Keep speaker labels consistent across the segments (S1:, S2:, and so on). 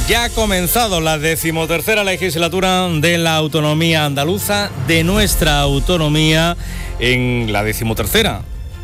S1: Ya ha comenzado la 13ª legislatura de la autonomía andaluza, de nuestra autonomía en la 13ª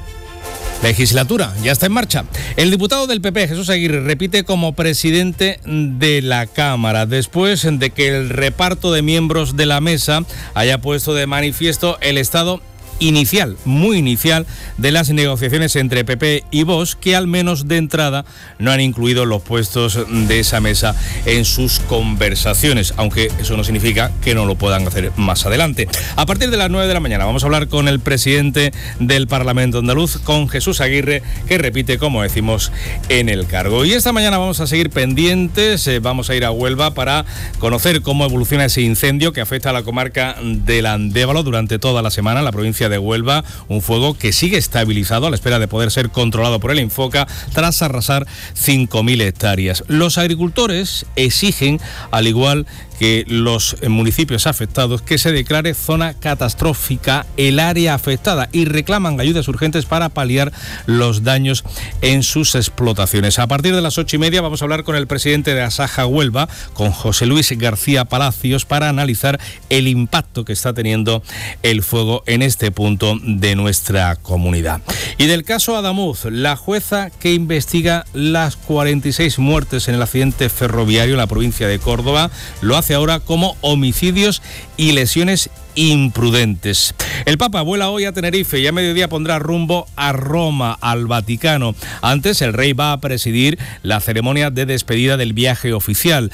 S1: legislatura. Ya está en marcha. El diputado del PP, Jesús Aguirre, repite como presidente de la Cámara, después de que el reparto de miembros de la mesa haya puesto de manifiesto el estado inicial, muy inicial, de las negociaciones entre PP y Vox, que al menos de entrada no han incluido los puestos de esa mesa en sus conversaciones, aunque eso no significa que no lo puedan hacer más adelante. A partir de las 9 de la mañana vamos a hablar con el presidente del Parlamento andaluz, con Jesús Aguirre, que repite, como decimos, en el cargo. Y esta mañana vamos a seguir pendientes, vamos a ir a Huelva para conocer cómo evoluciona ese incendio que afecta a la comarca del Andévalo durante toda la semana en la provincia de Huelva, un fuego que sigue estabilizado a la espera de poder ser controlado por el Infoca tras arrasar 5.000 hectáreas. Los agricultores exigen, al igual que los municipios afectados, que se declare zona catastrófica el área afectada y reclaman ayudas urgentes para paliar los daños en sus explotaciones. A partir de las 8:30 vamos a hablar con el presidente de Asaja Huelva, con José Luis García Palacios, para analizar el impacto que está teniendo el fuego en este punto de nuestra comunidad. Y del caso Adamuz, la jueza que investiga las 46 muertes en el accidente ferroviario en la provincia de Córdoba lo hace ahora como homicidios y lesiones imprudentes. El Papa vuela hoy a Tenerife y a mediodía pondrá rumbo a Roma, al Vaticano. Antes, el rey va a presidir la ceremonia de despedida del viaje oficial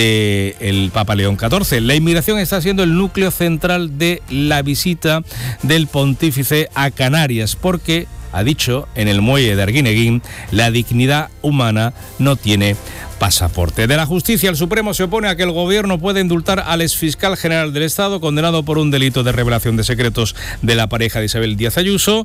S1: del Papa León XIV. La inmigración está siendo el núcleo central de la visita del pontífice a Canarias, porque ha dicho en el muelle de Arguineguín, la dignidad humana no tiene pasaporte. De la justicia, el Supremo se opone a que el gobierno pueda indultar al exfiscal general del Estado condenado por un delito de revelación de secretos de la pareja de Isabel Díaz Ayuso.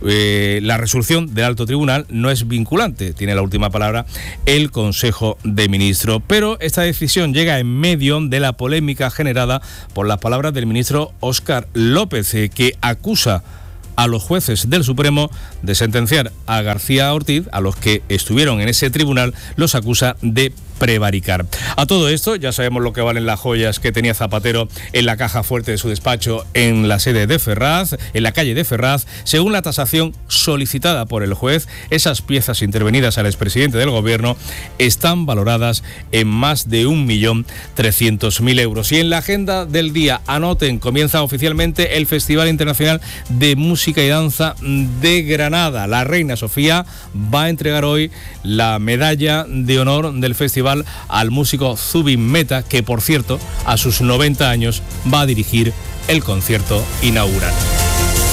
S1: La resolución del alto tribunal no es vinculante, tiene la última palabra el Consejo de Ministros, pero esta decisión llega en medio de la polémica generada por las palabras del ministro Óscar López, que acusa a los jueces del Supremo de sentenciar a García Ortiz, a los que estuvieron en ese tribunal, los acusa de prevaricar. A todo esto, ya sabemos lo que valen las joyas que tenía Zapatero en la caja fuerte de su despacho en la sede de Ferraz, en la calle de Ferraz. Según la tasación solicitada por el juez, esas piezas intervenidas al expresidente del gobierno están valoradas en más de 1.300.000 euros. Y en la agenda del día, anoten, comienza oficialmente el Festival Internacional de Música y Danza de Granada. La reina Sofía va a entregar hoy la medalla de honor del festival al músico Zubin Mehta, que por cierto, a sus 90 años va a dirigir el concierto inaugural.